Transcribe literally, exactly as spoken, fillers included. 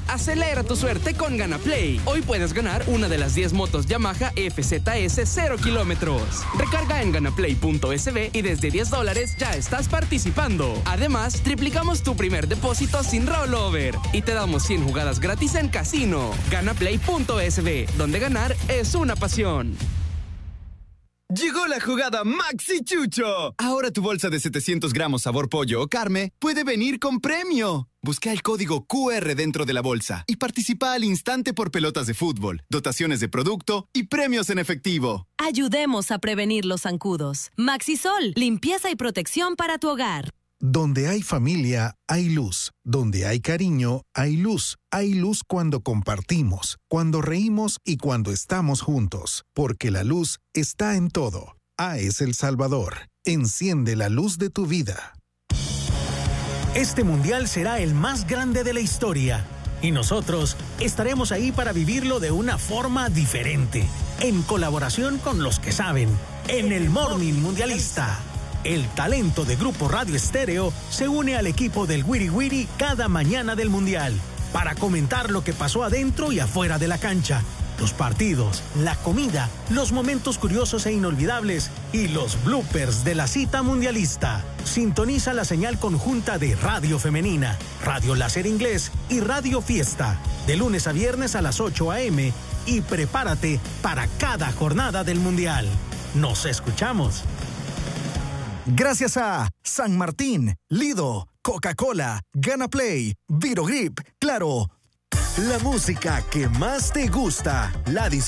Acelera tu suerte con GanaPlay. Hoy puedes ganar una de las diez motos Yamaha F Z S cero kilómetros. Recarga en ganaplay punto es be y desde diez dólares ya estás participando. Además, triplicamos tu primer depósito sin rollover y te damos cien jugadas gratis en casino. ganaplay punto es be, donde ganar es una pasión. Llegó la jugada Maxi Chucho. Ahora tu bolsa de setecientos gramos sabor pollo o carne puede venir con premio. Busca el código cu erre dentro de la bolsa y participa al instante por pelotas de fútbol, dotaciones de producto y premios en efectivo. Ayudemos a prevenir los zancudos. Maxisol, limpieza y protección para tu hogar. Donde hay familia, hay luz. Donde hay cariño, hay luz. Hay luz cuando compartimos, cuando reímos y cuando estamos juntos. Porque la luz está en todo. A E S El Salvador. Enciende la luz de tu vida. Este mundial será el más grande de la historia. Y nosotros estaremos ahí para vivirlo de una forma diferente. En colaboración con los que saben. En el Morning Mundialista. El talento de Grupo Radio Estéreo se une al equipo del Wiri Wiri cada mañana del Mundial para comentar lo que pasó adentro y afuera de la cancha, los partidos, la comida, los momentos curiosos e inolvidables y los bloopers de la cita mundialista. Sintoniza la señal conjunta de Radio Femenina, Radio Láser Inglés y Radio Fiesta, de lunes a viernes a las ocho a eme y prepárate para cada jornada del Mundial. Nos escuchamos. Gracias a San Martín, Lido, Coca-Cola, GanaPlay, Virogrip, Claro. La música que más te gusta, la disfrutas.